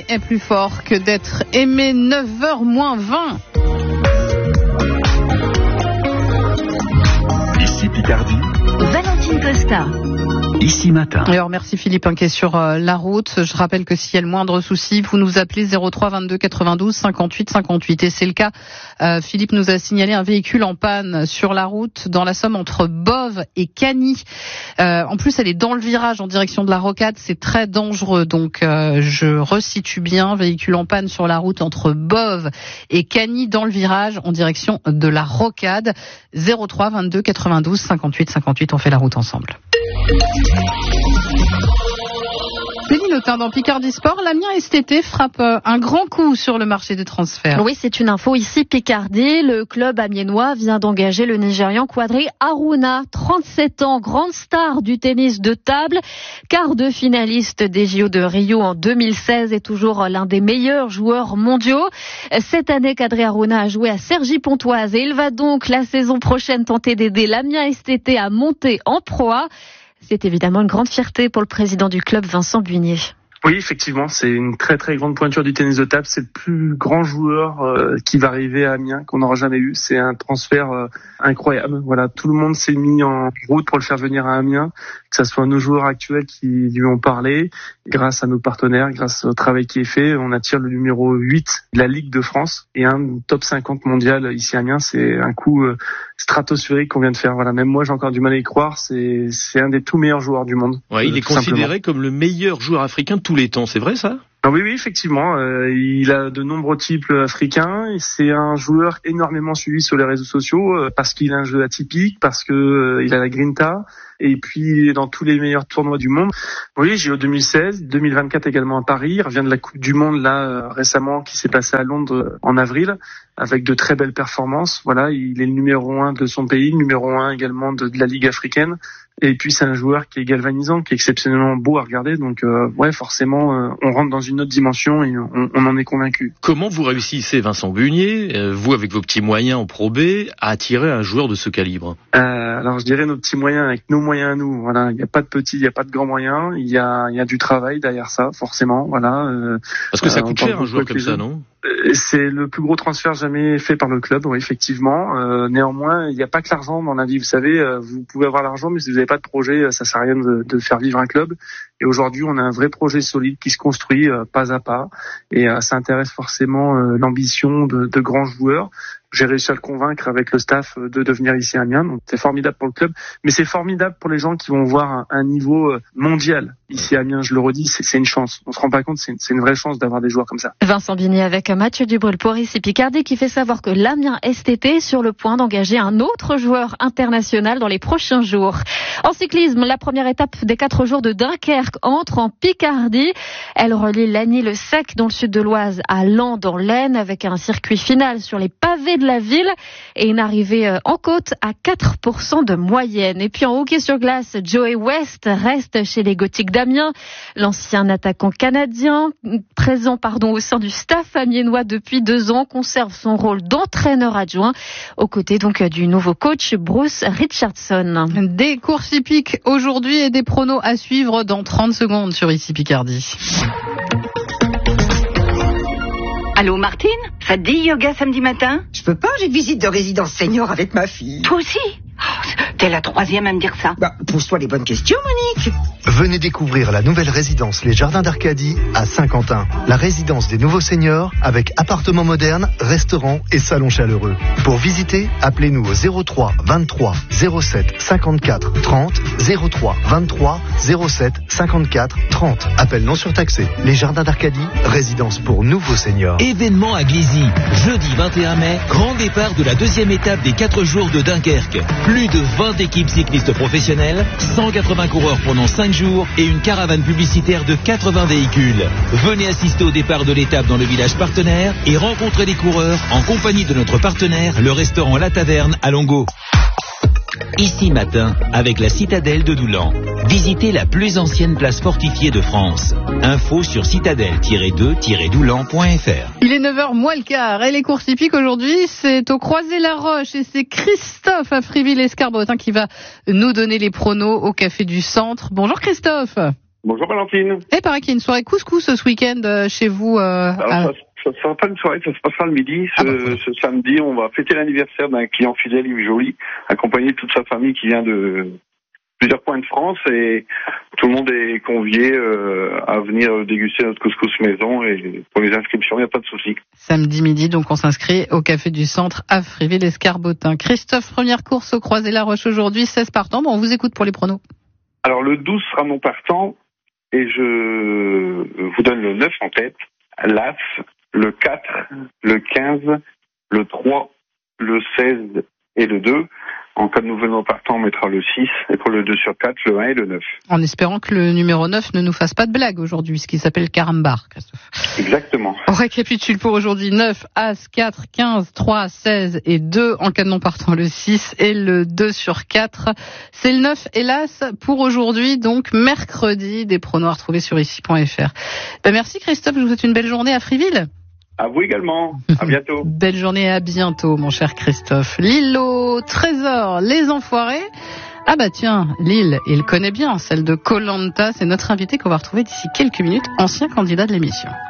est plus fort que d'être aimé. 9h moins 20. Ici Picardie. Valentine Costa. Ici Matin. Alors merci Philippe qui est sur la route. Je rappelle que s'il y a le moindre souci, vous nous appelez 03 22 92 58 58. Et c'est le cas. Philippe nous a signalé un véhicule en panne sur la route dans la Somme entre Boves et Cagny. En plus, elle est dans le virage en direction de la Rocade. C'est très dangereux. Donc je resitue bien. Véhicule en panne sur la route entre Boves et Cagny dans le virage en direction de la Rocade. 03 22 92 58 58. On fait la route ensemble. Céline Autain dans Picardie Sport, l'Amiens STT frappe un grand coup sur le marché des transferts. Oui, c'est une info ici Picardie. Le club amiénois vient d'engager le Nigérian Quadri Haruna, 37 ans, grande star du tennis de table, quart de finaliste des JO de Rio en 2016 et toujours l'un des meilleurs joueurs mondiaux. Cette année, Quadri Haruna a joué à Cergy-Pontoise et il va donc la saison prochaine tenter d'aider l'Amiens STT à monter en Pro A. C'est évidemment une grande fierté pour le président du club, Vincent Bugnier. Oui, effectivement, c'est une très très grande pointure du tennis de table. C'est le plus grand joueur qui va arriver à Amiens qu'on n'aura jamais eu. C'est un transfert incroyable. Voilà, tout le monde s'est mis en route pour le faire venir à Amiens, que ce soit nos joueurs actuels qui lui ont parlé. Grâce à nos partenaires, grâce au travail qui est fait, on attire le numéro 8 de la Ligue de France et un top 50 mondial ici à Amiens. C'est un coup stratosphérique qu'on vient de faire. Voilà, même moi j'ai encore du mal à y croire. C'est un des tout meilleurs joueurs du monde. Ouais, il est considéré comme le meilleur joueur africain de tous les temps, c'est vrai ça ? Oui, effectivement. Il a de nombreux types africains. C'est un joueur énormément suivi sur les réseaux sociaux parce qu'il a un jeu atypique, parce que il a la grinta. Et puis, il est dans tous les meilleurs tournois du monde. Oui, JO 2016, 2024 également à Paris. Il revient de la Coupe du Monde, là, récemment, qui s'est passée à Londres en avril, avec de très belles performances. Voilà, il est le numéro 1 de son pays, le numéro 1 également de la Ligue africaine. Et puis, c'est un joueur qui est galvanisant, qui est exceptionnellement beau à regarder. Donc, ouais, forcément, on rentre dans une autre dimension et on en est convaincu. Comment vous réussissez, Vincent Bugnier, vous, avec vos petits moyens en Pro B, à attirer un joueur de ce calibre ? Alors, je dirais nos petits moyens avec nos moyens à nous. Voilà, il n'y a pas de petits, il n'y a pas de grands moyens. Il y a du travail derrière ça, forcément. Voilà. Parce que ça coûte cher un joueur comme ça, non ? C'est le plus gros transfert jamais fait par le club, oui, effectivement. Néanmoins, il n'y a pas que l'argent dans la vie. Vous savez, vous pouvez avoir l'argent, mais si vous n'avez pas de projet, ça sert à rien de faire vivre un club. Et aujourd'hui, on a un vrai projet solide qui se construit pas à pas. Et ça intéresse forcément l'ambition de grands joueurs. J'ai réussi à le convaincre avec le staff de devenir ici à Amiens. Donc c'est formidable pour le club, mais c'est formidable pour les gens qui vont voir un niveau mondial ici à Amiens. Je le redis, c'est une chance. On se rend pas compte, c'est une vraie chance d'avoir des joueurs comme ça. Vincent Bigny avec Mathieu Dubrul pour ici Picardie qui fait savoir que l'Amiens STT est sur le point d'engager un autre joueur international dans les prochains jours. En cyclisme, la première étape des 4 jours de Dunkerque entre en Picardie. Elle relie Lagny-le-Sec dans le sud de l'Oise à Laon dans l'Aisne avec un circuit final sur les pavés de la ville et une arrivée en côte à 4% de moyenne. Et puis en hockey sur glace, Joey West reste chez les Gothiques d'Amiens. L'ancien attaquant canadien, présent au sein du staff amiénois depuis 2 ans, conserve son rôle d'entraîneur adjoint aux côtés donc du nouveau coach Bruce Richardson. Des courses hippiques aujourd'hui et des pronos à suivre dans 30 secondes sur Ici Picardie. Allô Martine, ça te dit yoga samedi matin ? Je peux pas, j'ai visite de résidence senior avec ma fille. Toi aussi ? Oh, t'es la 3e à me dire ça. Pose-toi les bonnes questions, Monique. Venez découvrir la nouvelle résidence Les Jardins d'Arcadie à Saint-Quentin. La résidence des nouveaux seniors avec appartements modernes, restaurants et salons chaleureux. Pour visiter, appelez-nous au 03 23 07 54 30 03 23 07 54 30. Appel non surtaxé. Les Jardins d'Arcadie, résidence pour nouveaux seniors. Événement à Glizy. Jeudi 21 mai, grand départ de la 2e étape des 4 jours de Dunkerque. Plus de 20 équipes cyclistes professionnelles, 180 coureurs pendant 5 jours et une caravane publicitaire de 80 véhicules. Venez assister au départ de l'étape dans le village partenaire et rencontrer les coureurs en compagnie de notre partenaire, le restaurant La Taverne à Longo. Ici matin, avec la citadelle de Doulan. Visitez la plus ancienne place fortifiée de France. Info sur citadelle-2-doulan.fr. Il est 9h moins le quart et les courses hippiques aujourd'hui, c'est au Croisé-la-Roche et c'est Christophe à Friville-Escarbretin qui va nous donner les pronos au Café du Centre. Bonjour Christophe. Bonjour Valentine. Et paraît qu'il y a une soirée couscous ce week-end chez vous. Alors, ça sera pas une soirée, ça se passera le midi. Ce samedi, on va fêter l'anniversaire d'un client fidèle, Yves Joly, accompagné de toute sa famille qui vient de plusieurs coins de France, et tout le monde est convié à venir déguster notre couscous maison, et pour les inscriptions, il n'y a pas de souci. Samedi midi, donc on s'inscrit au Café du Centre à Fréville-Escarbotin. Christophe, première course au Croisé-la-Roche aujourd'hui, 16 partants. Bon, on vous écoute pour les pronos. Alors le 12 sera non partant, et je vous donne le 9 en tête, l'As, le 4, le 15, le 3, le 16 et le 2. En cas de nouvel non partant, on mettra le 6, et pour le 2 sur 4, le 1 et le 9. En espérant que le numéro 9 ne nous fasse pas de blague aujourd'hui, ce qui s'appelle Carambar, Christophe. Exactement. On récapitule pour aujourd'hui: 9, As, 4, 15, 3, 16 et 2. En cas de non partant, le 6 et le 2 sur 4. C'est le 9, hélas, pour aujourd'hui, donc mercredi. Des pronos à retrouver sur ici.fr. Merci Christophe, je vous souhaite une belle journée à Friville. À vous également. À bientôt. Belle journée et à bientôt, mon cher Christophe. L'île au trésor, les enfoirés. Ah bah tiens, Lille, il connaît bien celle de Koh-Lanta. C'est notre invité qu'on va retrouver d'ici quelques minutes, ancien candidat de l'émission.